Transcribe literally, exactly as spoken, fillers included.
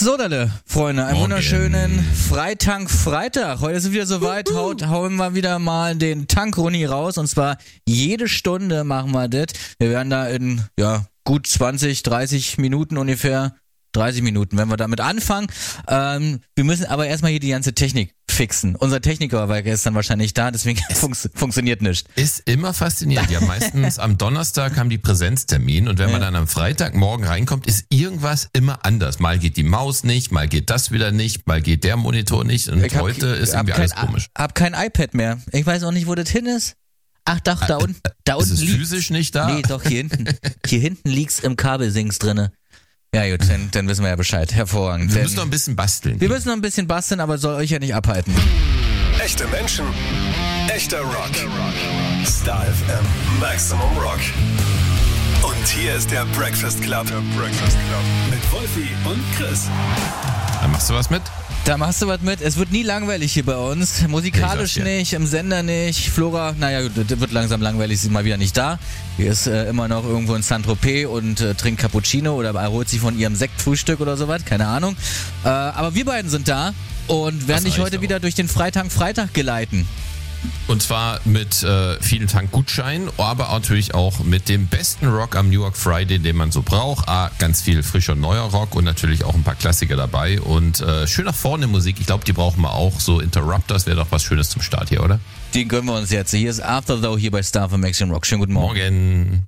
So, Dalle, Freunde, einen Morgen. wunderschönen Freitag, Freitag. Heute ist es wieder soweit, haut, hauen wir wieder mal den Tankruni raus und zwar jede Stunde machen wir das. Wir werden da in, ja, gut zwanzig, dreißig Minuten ungefähr, dreißig Minuten, wenn wir damit anfangen. Ähm, wir müssen aber erstmal hier die ganze Technik fixen. Unser Techniker war gestern wahrscheinlich da, deswegen funks- funktioniert nicht. Ist immer faszinierend. Ja, meistens am Donnerstag haben die Präsenztermin und wenn man Ja. dann am Freitagmorgen reinkommt, ist irgendwas immer anders. Mal geht die Maus nicht, mal geht das wieder nicht, mal geht der Monitor nicht und Ich hab- heute ist hab irgendwie kein, alles komisch. Hab kein iPad mehr. Ich weiß auch nicht, wo das hin ist. Ach doch, da unten, da Ist unten es liegt. physisch nicht da? Nee, doch, hier hinten. Hier hinten liegt's im Kabelsings drinne. Ja gut, dann, dann wissen wir ja Bescheid. Hervorragend. Wir Denn müssen noch ein bisschen basteln. wir müssen noch ein bisschen basteln, aber soll euch ja nicht abhalten. Echte Menschen, echter Rock. Star F M, Maximum Rock. Und hier ist der Breakfast Club. Der Breakfast Club. Mit Wolfi und Chris. Dann machst du was mit? Da machst du was mit. Es wird nie langweilig hier bei uns. Musikalisch Nee, ich sag's dir. nicht, im Sender nicht. Flora, naja, gut, das wird langsam langweilig, sie ist mal wieder nicht da. Die ist äh, immer noch irgendwo in Saint-Tropez und äh, trinkt Cappuccino oder erholt sich von ihrem Sektfrühstück oder sowas, keine Ahnung. Äh, aber wir beiden sind da und werden Das dich reicht heute auch. wieder durch den Freitag Freitag geleiten. Und zwar mit äh, vielen Tankgutscheinen, aber natürlich auch mit dem besten Rock am New York Friday, den man so braucht. Ah, ganz viel frischer neuer Rock und natürlich auch ein paar Klassiker dabei. Und äh, schön nach vorne Musik, ich glaube, die brauchen wir auch. So Interrupters wäre doch was Schönes zum Start hier, oder? Den gönnen wir uns jetzt. Hier ist After Though hier bei Star für Maximum Rock. Schönen guten Morgen. Morgen.